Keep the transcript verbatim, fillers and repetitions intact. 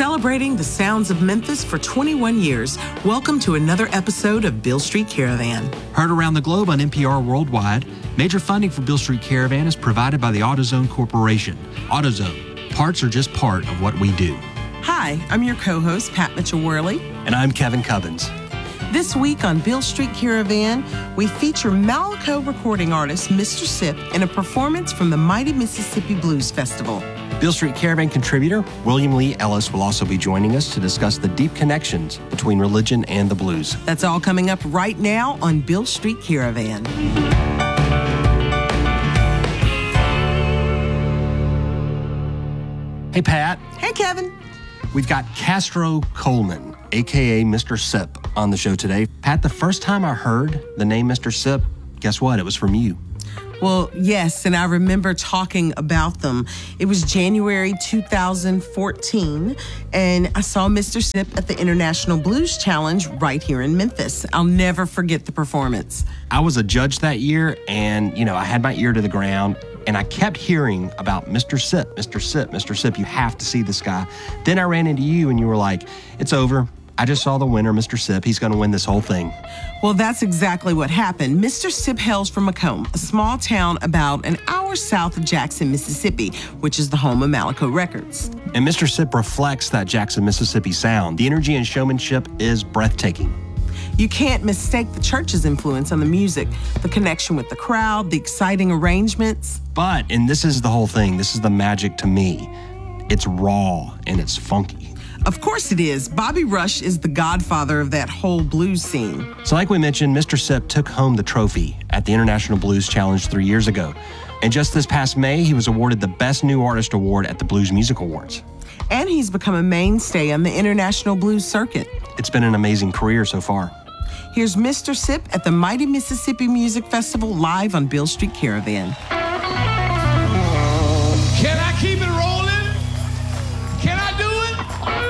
Celebrating the sounds of Memphis for twenty-one years, welcome to another episode of Beale Street Caravan. Heard around the globe on N P R Worldwide, major funding for Beale Street Caravan is provided by the AutoZone Corporation. AutoZone, parts are just part of what we do. Hi, I'm your co-host, Pat Mitchell-Worley. And I'm Kevin Cubbins. This week on Beale Street Caravan, we feature Malaco recording artist Mister Sip in a performance from the Mighty Mississippi Blues Festival. Beale Street Caravan contributor William Lee Ellis will also be joining us to discuss the deep connections between religion and the blues. That's all coming up right now on Beale Street Caravan. Hey, Pat. Hey, Kevin. We've got Castro Coleman, a k a. Mister Sip, on the show today. Pat, the first time I heard the name Mister Sip, guess what? It was from you. Well, yes, and I remember talking about them. It was January two thousand fourteen, and I saw Mister Sip at the International Blues Challenge right here in Memphis. I'll never forget the performance. I was a judge that year, and, you know, I had my ear to the ground, and I kept hearing about Mister Sip, Mister Sip, Mister Sip. You have to see this guy. Then I ran into you, and you were like, it's over. I just saw the winner, Mister Sip. He's going to win this whole thing. Well, that's exactly what happened. Mister Sip hails from Macomb, a small town about an hour south of Jackson, Mississippi, which is the home of Malaco Records. And Mister Sip reflects that Jackson, Mississippi sound. The energy and showmanship is breathtaking. You can't mistake the church's influence on the music, the connection with the crowd, the exciting arrangements. But, and this is the whole thing, this is the magic to me, it's raw and it's funky. Of course it is. Bobby Rush is the godfather of that whole blues scene. So like we mentioned, Mister Sip took home the trophy at the International Blues Challenge three years ago. And just this past May, he was awarded the Best New Artist Award at the Blues Music Awards. And he's become a mainstay on the International Blues Circuit. It's been an amazing career so far. Here's Mister Sip at the Mighty Mississippi Music Festival live on Beale Street Caravan.